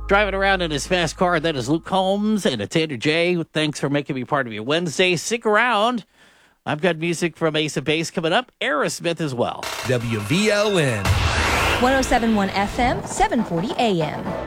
Driving around in his fast car, that is Luke Combs and it's Andrew J. Thanks for making me part of your Wednesday. Stick around. I've got music from Ace of Base coming up. Aerosmith as well. WVLN. 107.1 FM, 740 AM.